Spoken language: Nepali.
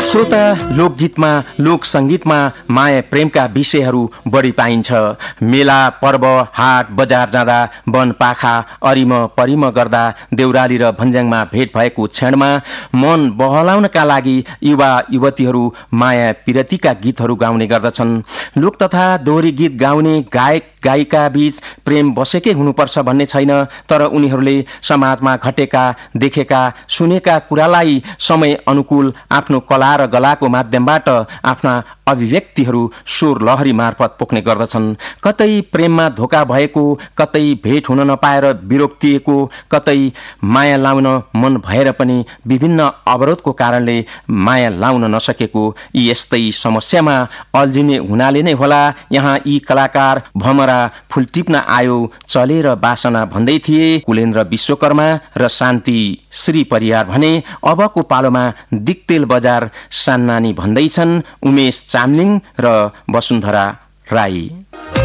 श्रोता, लोकगीतमा लोक संगीतमा माया प्रेमका विषयहरू बढी पाइन्छ। मेला पर्व हाट बजार जाँदा वन पाखा अरिम परिम गर्दा देउराली र भन्ज्याङमा भेट भएको क्षणमा मन बहलाउनका लागि युवा युवतीहरू माया पिरतीका गीतहरू गाउने गर्दछन्। लोक तथा दोहोरी गीत गाउने गायक गायिका बीच प्रेम बसेकै हुनुपर्छ भन्ने छैन, तर उनीहरूले समाजमा घटेका देखेका सुनेका कुरालाई समय अनुकूल आफ्नो कला र गलाको माध्यमबाट आफ्ना अभिव्यक्तिहरू स्वर लहरी मार्फत पोख्ने गर्दछन्। कतै प्रेममा धोका भएको, कतै भेट हुन नपाएर विरक्तिएको, कतै माया लाउन मन भएर पनि विभिन्न अवरोधको कारणले माया लाउन नसकेको, यी यस्तै समस्यामा अल्झिने हुनाले नै होला यहाँ यी कलाकार भमरा फुल टिप्न आयो चलेर बासना भन्दै थिए कुलेन्द्र विश्वकर्मा र शान्ति श्री परियार भने अबको पालोमा दिक्तेल बजार सान्नानी भन्दैछन् उमेश चामलिङ र वसुन्धरा राई।